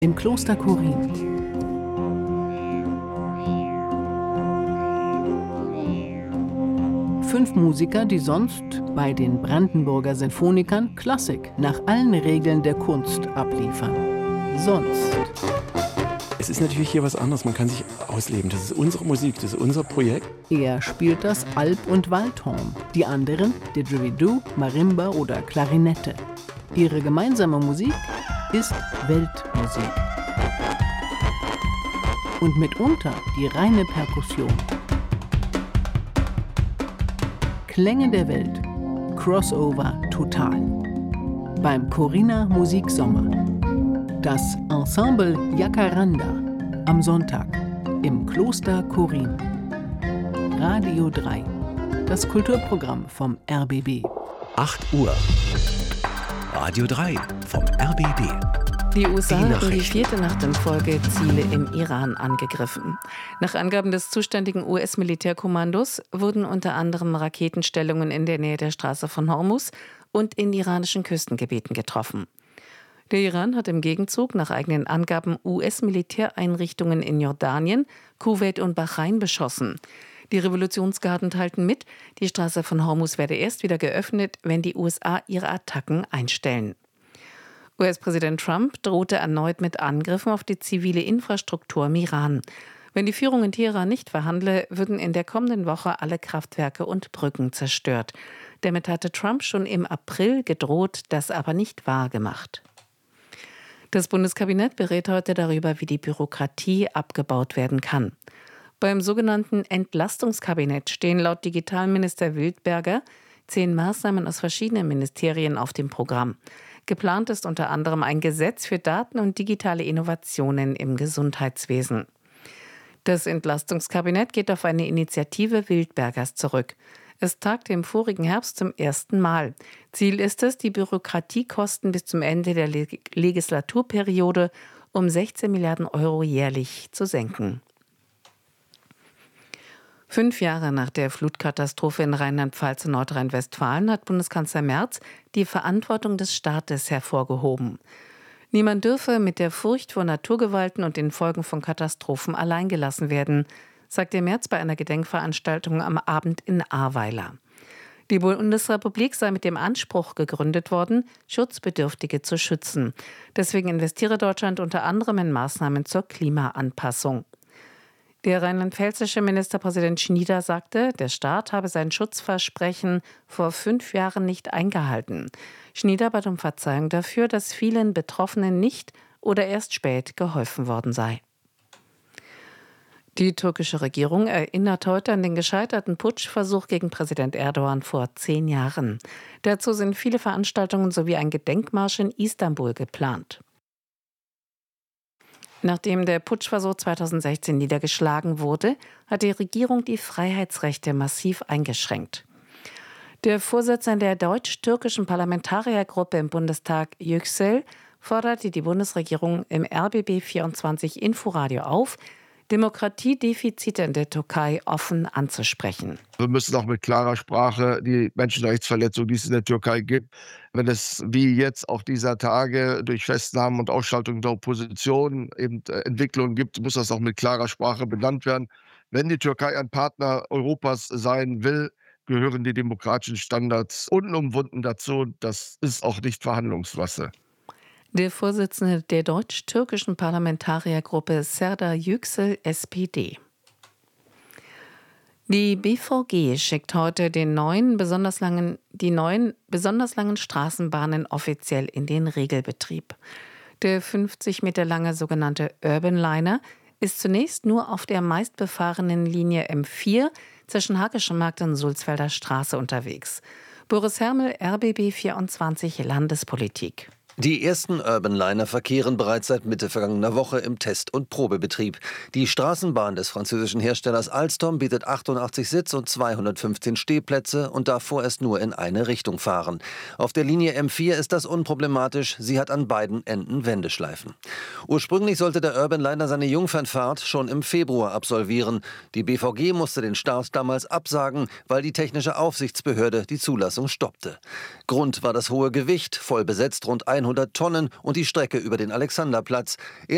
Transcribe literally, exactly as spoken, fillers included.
im Kloster Chorin. Fünf Musiker, die sonst bei den Brandenburger Sinfonikern Klassik nach allen Regeln der Kunst abliefern. Sonst. Es ist natürlich hier was anderes, man kann sich ausleben. Das ist unsere Musik, das ist unser Projekt. Er spielt das Alp- und Waldhorn, die anderen Didgeridoo, Marimba oder Klarinette. Ihre gemeinsame Musik ist Weltmusik. Und mitunter die reine Perkussion. Klänge der Welt. Crossover total. Beim Choriner Musiksommer. Das Ensemble Jacaranda am Sonntag im Kloster Chorin. Radio drei. Das Kulturprogramm vom R B B. acht Uhr. Radio drei vom R B B. Die U S A hatten die vierte Nacht in Folge Ziele im Iran angegriffen. Nach Angaben des zuständigen U S-Militärkommandos wurden unter anderem Raketenstellungen in der Nähe der Straße von Hormuz und in iranischen Küstengebieten getroffen. Der Iran hat im Gegenzug nach eigenen Angaben U S-Militäreinrichtungen in Jordanien, Kuwait und Bahrain beschossen. Die Revolutionsgarden teilten mit, die Straße von Hormuz werde erst wieder geöffnet, wenn die U S A ihre Attacken einstellen. U S-Präsident Trump drohte erneut mit Angriffen auf die zivile Infrastruktur im Iran. Wenn die Führung in Teheran nicht verhandle, würden in der kommenden Woche alle Kraftwerke und Brücken zerstört. Damit hatte Trump schon im April gedroht, das aber nicht wahrgemacht. Das Bundeskabinett berät heute darüber, wie die Bürokratie abgebaut werden kann. Beim sogenannten Entlastungskabinett stehen laut Digitalminister Wildberger zehn Maßnahmen aus verschiedenen Ministerien auf dem Programm. Geplant ist unter anderem ein Gesetz für Daten und digitale Innovationen im Gesundheitswesen. Das Entlastungskabinett geht auf eine Initiative Wildbergers zurück. Es tagte im vorigen Herbst zum ersten Mal. Ziel ist es, die Bürokratiekosten bis zum Ende der Leg- Legislaturperiode um sechzehn Milliarden Euro jährlich zu senken. Fünf Jahre nach der Flutkatastrophe in Rheinland-Pfalz und Nordrhein-Westfalen hat Bundeskanzler Merz die Verantwortung des Staates hervorgehoben. Niemand dürfe mit der Furcht vor Naturgewalten und den Folgen von Katastrophen alleingelassen werden, sagte Merz bei einer Gedenkveranstaltung am Abend in Ahrweiler. Die Bundesrepublik sei mit dem Anspruch gegründet worden, Schutzbedürftige zu schützen. Deswegen investiere Deutschland unter anderem in Maßnahmen zur Klimaanpassung. Der rheinland-pfälzische Ministerpräsident Schnieder sagte, der Staat habe sein Schutzversprechen vor fünf Jahren nicht eingehalten. Schnieder bat um Verzeihung dafür, dass vielen Betroffenen nicht oder erst spät geholfen worden sei. Die türkische Regierung erinnert heute an den gescheiterten Putschversuch gegen Präsident Erdogan vor zehn Jahren. Dazu sind viele Veranstaltungen sowie ein Gedenkmarsch in Istanbul geplant. Nachdem der Putschversuch zweitausendsechzehn niedergeschlagen wurde, hat die Regierung die Freiheitsrechte massiv eingeschränkt. Der Vorsitzende der deutsch-türkischen Parlamentariergruppe im Bundestag, Yüksel, forderte die Bundesregierung im R B B vierundzwanzig Inforadio auf, Demokratiedefizite in der Türkei offen anzusprechen. Wir müssen auch mit klarer Sprache die Menschenrechtsverletzungen, die es in der Türkei gibt, wenn es wie jetzt auch dieser Tage durch Festnahmen und Ausschaltung der Opposition eben Entwicklungen gibt, muss das auch mit klarer Sprache benannt werden. Wenn die Türkei ein Partner Europas sein will, gehören die demokratischen Standards unumwunden dazu. Das ist auch nicht Verhandlungswasser. Der Vorsitzende der deutsch-türkischen Parlamentariergruppe Serdar Yüksel, S P D. Die B V G schickt heute den neuen, besonders langen, die neuen besonders langen Straßenbahnen offiziell in den Regelbetrieb. Der fünfzig Meter lange sogenannte Urban Liner ist zunächst nur auf der meistbefahrenen Linie M vier zwischen Hackischen Markt und Sulzfelder Straße unterwegs. Boris Hermel, R B B vierundzwanzig Landespolitik. Die ersten Urban Liner verkehren bereits seit Mitte vergangener Woche im Test- und Probebetrieb. Die Straßenbahn des französischen Herstellers Alstom bietet achtundachtzig Sitz- und zweihundertfünfzehn Stehplätze und darf vorerst nur in eine Richtung fahren. Auf der Linie M vier ist das unproblematisch, sie hat an beiden Enden Wendeschleifen. Ursprünglich sollte der Urban Liner seine Jungfernfahrt schon im Februar absolvieren. Die B V G musste den Start damals absagen, weil die technische Aufsichtsbehörde die Zulassung stoppte. Grund war das hohe Gewicht, voll besetzt rund hundert Tonnen und die Strecke über den Alexanderplatz.